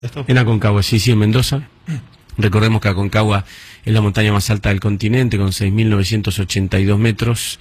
En Aconcagua, sí, en Mendoza. Recordemos que Aconcagua es la montaña más alta del continente, con 6.982 metros,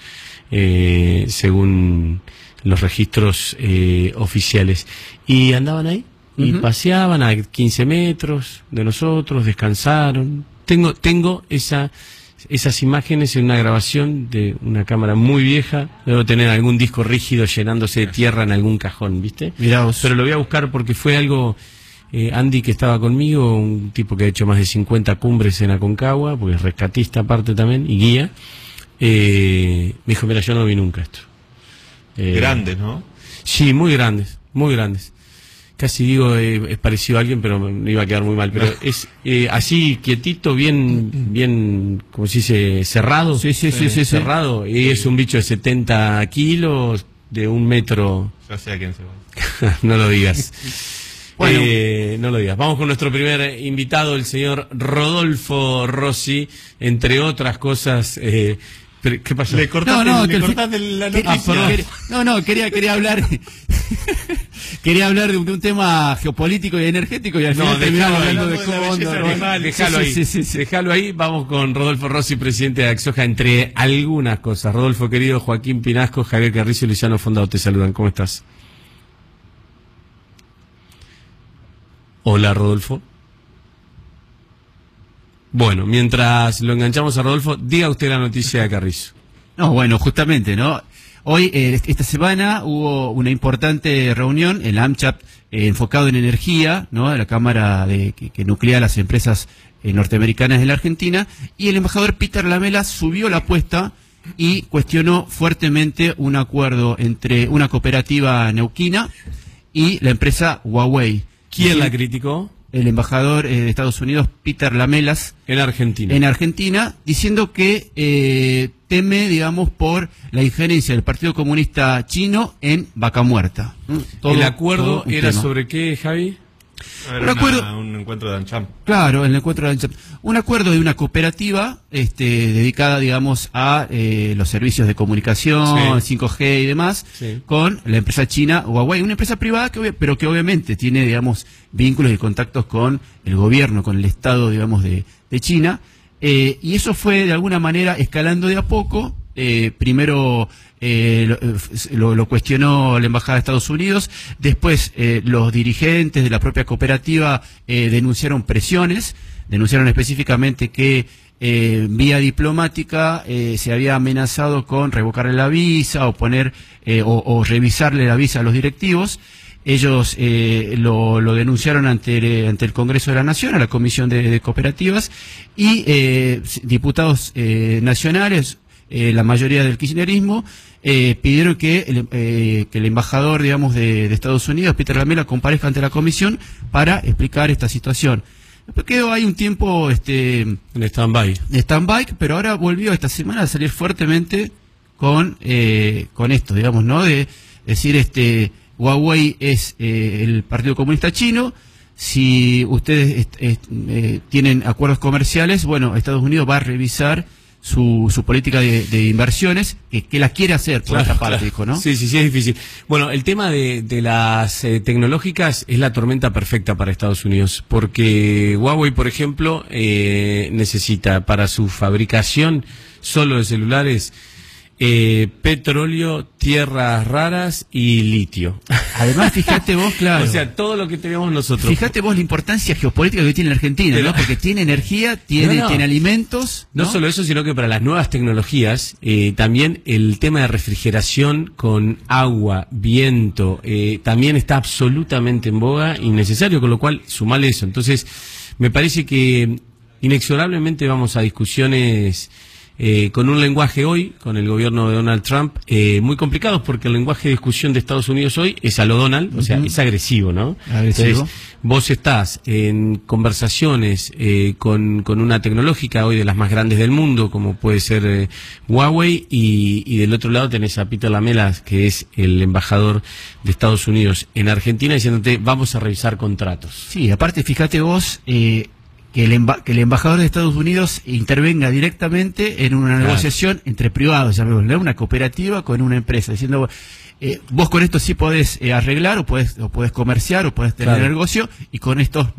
según los registros oficiales. Y andaban ahí, y paseaban a 15 metros de nosotros, descansaron. Tengo esas imágenes en una grabación de una cámara muy vieja. Debo tener algún disco rígido llenándose de tierra en algún cajón, ¿viste? Mirá vos. Pero lo voy a buscar porque fue algo... Andy, que estaba conmigo, un tipo que ha hecho más de 50 cumbres en Aconcagua, porque es rescatista aparte también, y guía, me dijo, mira, yo no vi nunca esto. Grandes, ¿no? Sí, muy grandes, muy grandes. Casi digo, es parecido a alguien, pero me iba a quedar muy mal. Pero es así, quietito, bien, como se dice, cerrado. Sí, cerrado. Y es un bicho de 70 kilos, de 1 metro. Ya sé a quién se va. No lo digas. Bueno. No lo digas. Vamos con nuestro primer invitado, el señor Rodolfo Rossi, entre otras cosas. ¿Qué pasó? Le cortaste la noticia. Quería hablar quería hablar de un tema geopolítico y energético y al final terminamos hablando de cómo Déjalo ahí. Vamos con Rodolfo Rossi, presidente de Axoja, entre algunas cosas. Rodolfo, querido, Joaquín Pinasco, Javier Carrizo y Luciano Fondado te saludan. ¿Cómo estás? Hola, Rodolfo. Bueno, mientras lo enganchamos a Rodolfo, diga usted la noticia de Carrizo. No, bueno, justamente, ¿no? Hoy, esta semana, hubo una importante reunión en la AmCham enfocado en energía, ¿no? La Cámara que nuclea a las empresas norteamericanas de la Argentina, y el embajador Peter Lamela subió la apuesta y cuestionó fuertemente un acuerdo entre una cooperativa neuquina y la empresa Huawei. ¿Quién la criticó? El embajador de Estados Unidos, Peter Lamelas. En Argentina. En Argentina, diciendo que teme, digamos, por la injerencia del Partido Comunista Chino en Vaca Muerta. ¿El acuerdo era sobre qué, Javi? Era un encuentro de AmCham. Claro, el encuentro de AmCham. Un acuerdo de una cooperativa dedicada, digamos, a los servicios de comunicación, 5G y demás, con la empresa china Huawei, una empresa privada, pero que obviamente tiene, digamos, vínculos y contactos con el gobierno, con el Estado, digamos, de China. Y eso fue, de alguna manera, escalando de a poco. Primero lo cuestionó la Embajada de Estados Unidos, después los dirigentes de la propia cooperativa denunciaron presiones, denunciaron específicamente que vía diplomática se había amenazado con revocarle la visa o poner o revisarle la visa a los directivos. Ellos lo denunciaron ante el Congreso de la Nación, a la Comisión de Cooperativas, y diputados nacionales, la mayoría del kirchnerismo, pidieron que el embajador, digamos, de Estados Unidos, Peter Lamela, comparezca ante la comisión para explicar esta situación. Después quedó ahí un tiempo en stand-by, pero ahora volvió esta semana a salir fuertemente con esto, digamos, ¿no? De decir, Huawei es el Partido Comunista Chino. Si ustedes tienen acuerdos comerciales, bueno, Estados Unidos va a revisar su política de inversiones, que la quiere hacer por otra parte, dijo, ¿no? Sí, es difícil. Bueno, el tema de las tecnológicas es la tormenta perfecta para Estados Unidos, porque Huawei, por ejemplo, necesita para su fabricación solo de celulares petróleo, tierras raras y litio. Además, fíjate vos, claro. O sea, todo lo que tenemos nosotros. Fíjate vos la importancia geopolítica que tiene la Argentina, ¿no? Porque tiene energía, tiene alimentos. No solo eso, sino que para las nuevas tecnologías, también el tema de refrigeración con agua, viento, también está absolutamente en boga y necesario, con lo cual, sumale eso. Entonces, me parece que inexorablemente vamos a discusiones con un lenguaje hoy, con el gobierno de Donald Trump, muy complicados, porque el lenguaje de discusión de Estados Unidos hoy es a lo Donald, o sea, es agresivo, ¿no? Entonces, vos estás en conversaciones con una tecnológica hoy de las más grandes del mundo, como puede ser Huawei, y del otro lado tenés a Peter Lamela, que es el embajador de Estados Unidos en Argentina, diciéndote, vamos a revisar contratos. Sí, aparte, fíjate vos, que el embajador de Estados Unidos intervenga directamente en una negociación entre privados, llamémosle, una cooperativa con una empresa, diciendo, vos con esto sí podés arreglar o podés comerciar o podés tener negocio, y con estos